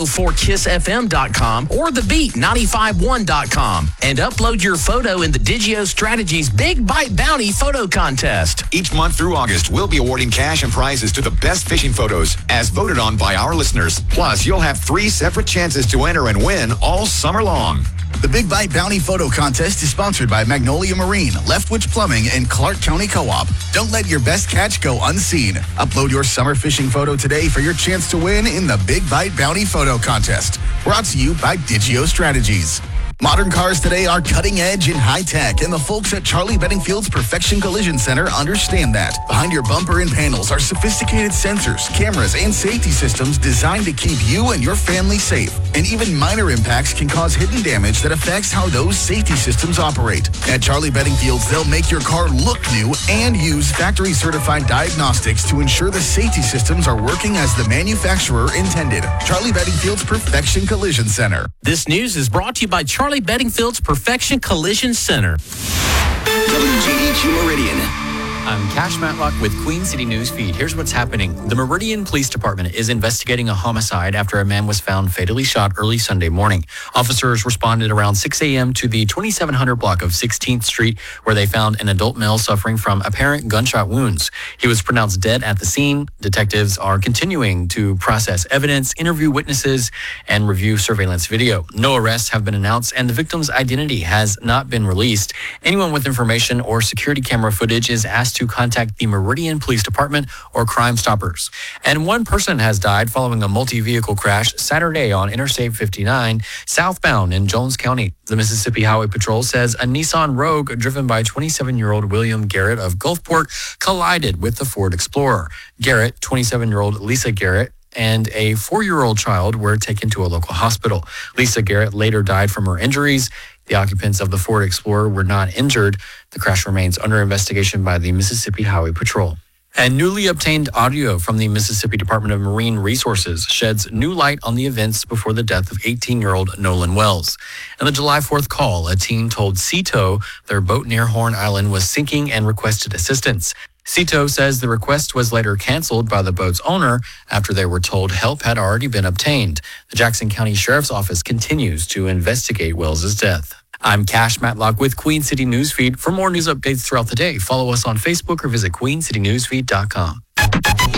104kissfm.com or thebeat951.com and upload your photo in the Digio Strategies Big Bite Bounty Photo Contest. Each month through August, we'll be awarding cash and prizes to the best fishing photos as voted on by our listeners. Plus, you'll have 3 separate chances to enter and win all summer long. The Big Bite Bounty Photo Contest is sponsored by Magnolia Marine, Leftwich Plumbing, and Clark County Co-op. Don't let your best catch go unseen. Upload your summer fishing photo today for your chance to win in the Big Bite Bounty Photo Contest. Brought to you by Digio Strategies. Modern cars today are cutting edge and high tech, and the folks at Charlie Bedingfield's Perfection Collision Center understand that. Behind your bumper and panels are sophisticated sensors, cameras, and safety systems designed to keep you and your family safe. And even minor impacts can cause hidden damage that affects how those safety systems operate. At Charlie Bedingfield's, they'll make your car look new and use factory-certified diagnostics to ensure the safety systems are working as the manufacturer intended. Charlie Bedingfield's Perfection Collision Center. This news is brought to you by Charlie Bedingfield's Perfection Collision Center. WGDQ Meridian. I'm Cash Matlock with Queen City News Feed. Here's what's happening. The Meridian Police Department is investigating a homicide after a man was found fatally shot early Sunday morning. Officers responded around 6 a.m. to the 2700 block of 16th Street, where they found an adult male suffering from apparent gunshot wounds. He was pronounced dead at the scene. Detectives are continuing to process evidence, interview witnesses, and review surveillance video. No arrests have been announced, and the victim's identity has not been released. Anyone with information or security camera footage is asked to contact the Meridian Police Department or Crime Stoppers. And one person has died following a multi-vehicle crash Saturday on Interstate 59 southbound in Jones County. The Mississippi Highway Patrol says a Nissan Rogue driven by 27-year-old William Garrett of Gulfport collided with the Ford Explorer. Garrett, 27-year-old Lisa Garrett, and a 4-year-old child were taken to a local hospital. Lisa Garrett later died from her injuries. The occupants of the Ford Explorer were not injured. The crash remains under investigation by the Mississippi Highway Patrol. And newly obtained audio from the Mississippi Department of Marine Resources sheds new light on the events before the death of 18-year-old Nolan Wells. In the July 4th call, a teen told Sea-Tow their boat near Horn Island was sinking and requested assistance. Sea-Tow says the request was later canceled by the boat's owner after they were told help had already been obtained. The Jackson County Sheriff's Office continues to investigate Wells' death. I'm Cash Matlock with Queen City Newsfeed. For more news updates throughout the day, follow us on Facebook or visit queencitynewsfeed.com.